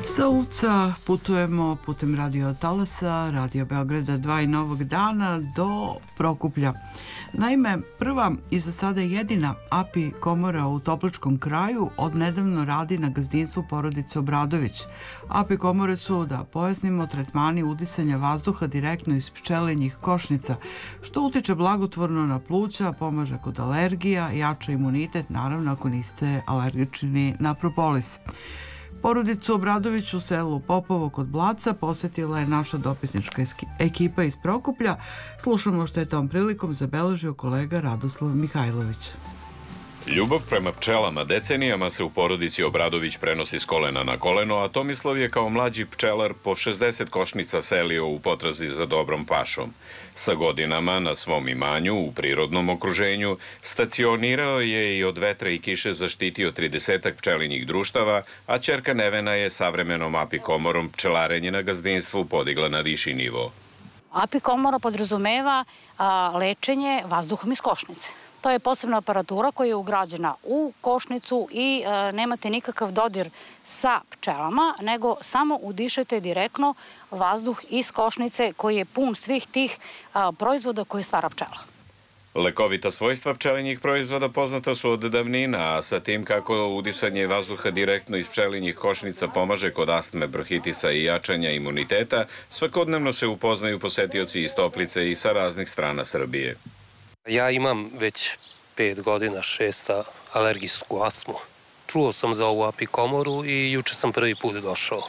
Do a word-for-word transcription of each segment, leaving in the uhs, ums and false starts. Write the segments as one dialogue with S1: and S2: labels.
S1: Sa Uvca putujemo putem radio talasa, Radio Beograda dva i Novog dana do Prokuplja. Naime, prva i za sada jedina api komora u Topličkom kraju odnedavno radi na gazdinstvu porodice Obradović. Api komore su, da pojasnimo, tretmani udisanja vazduha direktno iz pčelinjih košnica, što utiče blagotvorno na pluća, pomaže kod alergija, jača imunitet, naravno ako niste alergični na propolis. Porodicu Obradović u selu Popovo kod Blaca posetila je naša dopisnička ekipa iz Prokuplja. Slušamo što je tom prilikom zabeležio kolega Radoslav Mihajlović.
S2: Ljubav prema pčelama decenijama se u porodici Obradović prenosi s kolena na koleno, a Tomislav je kao mlađi pčelar po šezdeset košnica selio u potrazi za dobrom pašom. Sa godinama na svom imanju u prirodnom okruženju stacionirao je i od vetra i kiše zaštitio tridesetak pčelinjih društava, a ćerka Nevena je savremenom api komorom pčelarenje na gazdinstvu podigla na viši nivo.
S3: Api komora podrazumeva a, lečenje vazduhom iz košnice. To je posebna aparatura koja je ugrađena u košnicu i e, nemate nikakav dodir sa pčelama, nego samo udišete direktno vazduh iz košnice koji je pun svih tih a, proizvoda koje stvara pčela.
S2: Lekovita svojstva pčelinjih proizvoda poznata su od davnina, a sa tim kako udisanje vazduha direktno iz pčelinjih košnica pomaže kod astme, bronhitisa i jačanja imuniteta, svakodnevno se upoznaju posetioci iz Toplice i sa raznih strana Srbije.
S4: Ja imam već pet godina, šesta, alergijsku astmu. Čuo sam za ovu api komoru i juče sam prvi put došao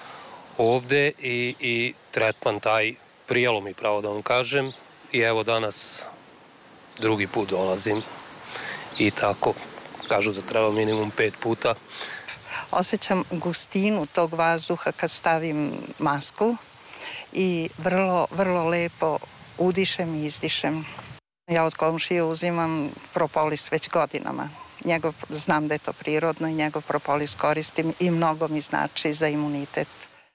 S4: ovde i, i tretman taj prijelo mi, pravo da vam kažem, i evo danas drugi put dolazim i tako kažu da treba minimum pet puta.
S5: Osjećam gustinu tog vazduha kad stavim masku i vrlo, vrlo lepo udišem i izdišem. Ja od komšije uzimam propolis već godinama. Njegov, znam da je to prirodno i njegov propolis koristim i mnogo mi znači za imunitet.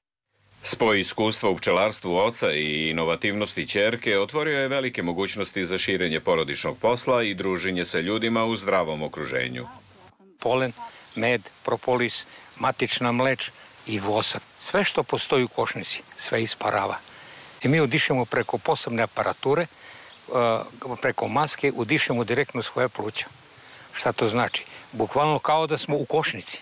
S2: Spoj iskustva u pčelarstvu oca i inovativnosti ćerke otvorio je velike mogućnosti za širenje porodičnog posla i druženje sa ljudima u zdravom okruženju.
S6: Polen, med, propolis, matična mleč i vosak. Sve što postoji u košnici, sve isparava. I mi udišemo preko posebne aparature, preko maske, udišemo direktno svoje pluća. Šta to znači? Bukvalno kao da smo u košnici.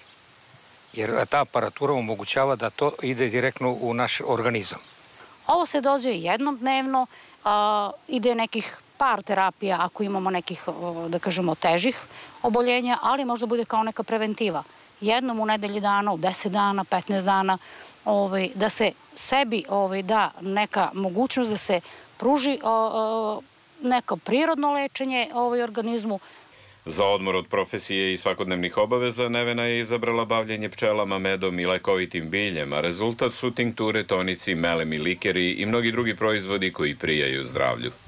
S6: Jer ta aparatura omogućava da to ide direktno u naš organizam.
S3: Ovo se dođe jednom dnevno, a, ide nekih par terapija ako imamo nekih, da kažemo, težih oboljenja, ali možda bude kao neka preventiva. Jednom u nedelji dana, u deset dana, petnaest dana, ovaj, da se sebi ovaj, da neka mogućnost da se pruži a, a, neko prirodno lečenje ovaj organizmu.
S2: Za odmor od profesije i svakodnevnih obaveza Nevena je izabrala bavljenje pčelama, medom i lekovitim biljem, a rezultat su tinkture, tonici, melemi, likeri i mnogi drugi proizvodi koji prijaju zdravlju.